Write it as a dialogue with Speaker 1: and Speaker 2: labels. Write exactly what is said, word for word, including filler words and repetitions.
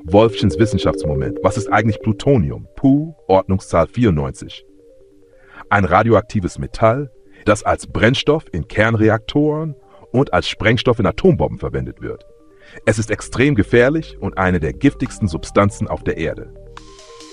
Speaker 1: Wolffchens Wissenschaftsmoment. Was ist eigentlich Plutonium? Pu, Ordnungszahl vierundneunzig. Ein radioaktives Metall, das als Brennstoff in Kernreaktoren und als Sprengstoff in Atombomben verwendet wird. Es ist extrem gefährlich und eine der giftigsten Substanzen auf der Erde.